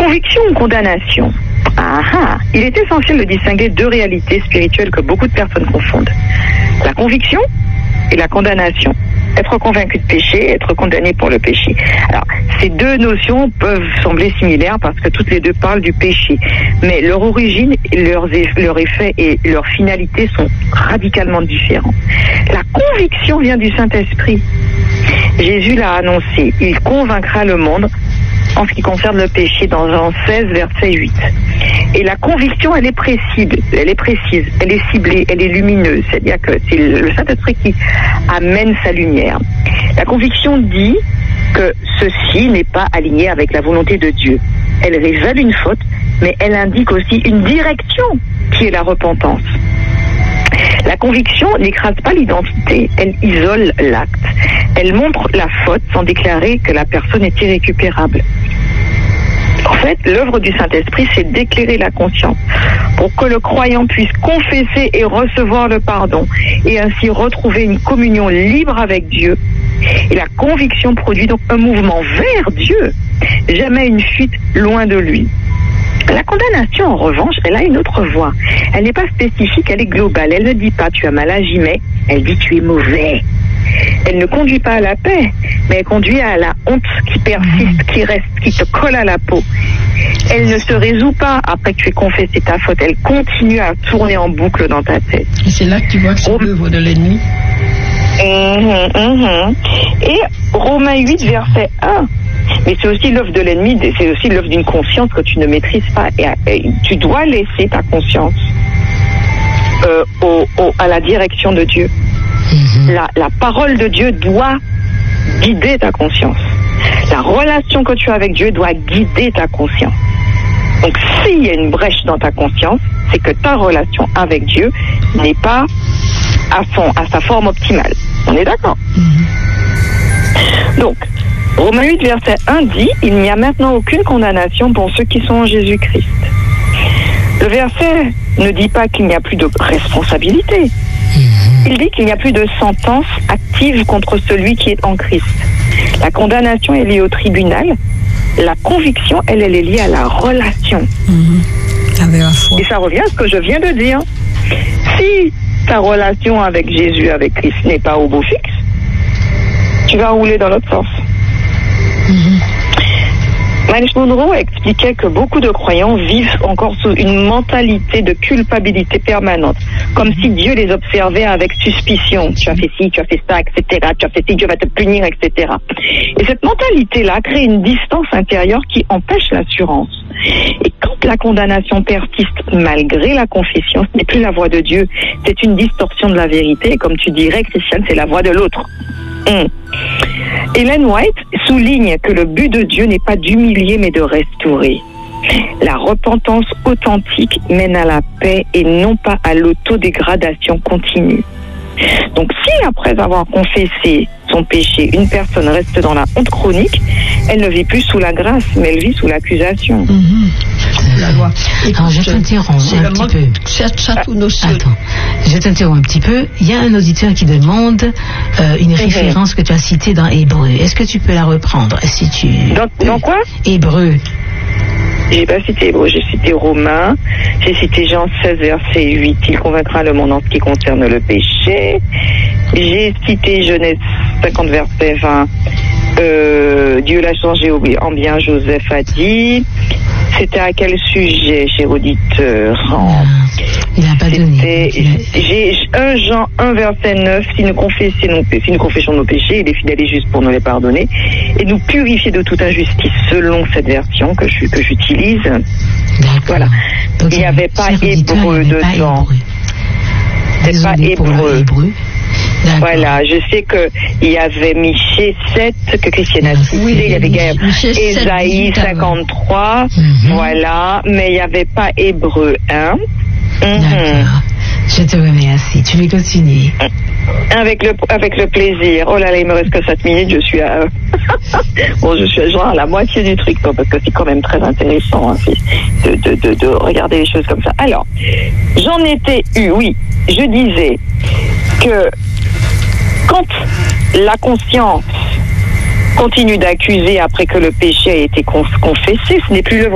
Conviction ou condamnation? Il est essentiel de distinguer deux réalités spirituelles que beaucoup de personnes confondent. La conviction et la condamnation. Être convaincu de péché, être condamné pour le péché. Alors, ces deux notions peuvent sembler similaires parce que toutes les deux parlent du péché. Mais leur origine, leur effet et leur finalité sont radicalement différents. La conviction vient du Saint-Esprit. Jésus l'a annoncé. Il convaincra le monde en ce qui concerne le péché dans Jean 16, verset 8. Et la conviction, elle est précise, elle est ciblée, elle est lumineuse. C'est-à-dire que c'est le Saint-Esprit qui amène sa lumière. La conviction dit que ceci n'est pas aligné avec la volonté de Dieu. Elle révèle une faute, mais elle indique aussi une direction qui est la repentance. La conviction n'écrase pas l'identité, elle isole l'acte. Elle montre la faute sans déclarer que la personne est irrécupérable. En fait, l'œuvre du Saint-Esprit, c'est d'éclairer la conscience pour que le croyant puisse confesser et recevoir le pardon et ainsi retrouver une communion libre avec Dieu. Et la conviction produit donc un mouvement vers Dieu, jamais une fuite loin de lui. La condamnation, en revanche, elle a une autre voie. Elle n'est pas spécifique, elle est globale. Elle ne dit pas tu as mal agi, mais elle dit tu es mauvais. Elle ne conduit pas à la paix, mais elle conduit à la honte qui persiste, qui reste, qui te colle à la peau. Elle ne se résout pas après que tu aies confessé ta faute. Elle continue à tourner en boucle dans ta tête. Et c'est là que tu vois que c'est l'œuvre de l'ennemi. Et Romains 8, verset 1. Mais c'est aussi l'œuvre de l'ennemi, c'est aussi l'œuvre d'une conscience que tu ne maîtrises pas. Et tu dois laisser ta conscience à la direction de Dieu. La parole de Dieu doit guider ta conscience. La relation que tu as avec Dieu doit guider ta conscience. Donc s'il y a une brèche dans ta conscience, c'est que ta relation avec Dieu n'est pas à sa forme optimale. On est d'accord? Donc, Romains 8, verset 1 dit « Il n'y a maintenant aucune condamnation pour ceux qui sont en Jésus-Christ ». Le verset ne dit pas qu'il n'y a plus de responsabilité. Il dit qu'il n'y a plus de sentence active contre celui qui est en Christ. La condamnation est liée au tribunal. La conviction, elle est liée à la relation. Avec la foi. Et ça revient à ce que je viens de dire. Si ta relation avec Jésus, avec Christ n'est pas au beau fixe, tu vas rouler dans l'autre sens. Miles Monroe expliquait que beaucoup de croyants vivent encore sous une mentalité de culpabilité permanente, comme si Dieu les observait avec suspicion. Tu as fait ci, tu as fait ça, etc. Tu as fait ci, Dieu va te punir, etc. Et cette mentalité-là crée une distance intérieure qui empêche l'assurance. Et quand la condamnation persiste malgré la confession, ce n'est plus la voix de Dieu, c'est une distorsion de la vérité. Et comme tu dirais, Christiane, c'est la voix de l'autre. Ellen White souligne que le but de Dieu n'est pas d'humilier mais de restaurer. La repentance authentique mène à la paix et non pas à l'autodégradation continue. Donc si après avoir confessé son péché, une personne reste dans la honte chronique, elle ne vit plus sous la grâce, mais elle vit sous l'accusation. La loi. Alors je t'interromps un petit peu. Attends, je t'interromps un petit peu. Il y a un auditeur qui demande une référence que tu as citée dans Hébreu. Est-ce que tu peux la reprendre si tu... Dans quoi? Hébreu. J'ai pas cité Hébreu, j'ai cité Romains, j'ai cité Jean 16, verset 8, il convaincra le monde en ce qui concerne le péché. J'ai cité Genèse 50, verset 20, Dieu l'a changé en bien, Joseph a dit. C'était à quel sujet, cher auditeur? Il n'a pas donné. J'ai 1 Jean 1, verset 9, si nous confessons nos péchés, il est fidèle et juste pour nous les pardonner et nous purifier de toute injustice, selon cette version que j'utilise. Voilà. Donc, il n'y avait pas Hébreu dedans. C'est pas Hébreu. Voilà, je sais qu'il y avait Michée 7 que Christiane a cité, il y avait Ésaïe 53, voilà, mais il n'y avait pas Hébreu 1. D'accord. Je te remercie. Tu veux continuer? Avec le plaisir. Oh là là, il me reste que 7 minutes, je suis à... je suis genre à la moitié du truc, parce que c'est quand même très intéressant de regarder les choses comme ça. Alors, j'en étais oui, je disais que quand la conscience continue d'accuser après que le péché a été confessé, ce n'est plus l'œuvre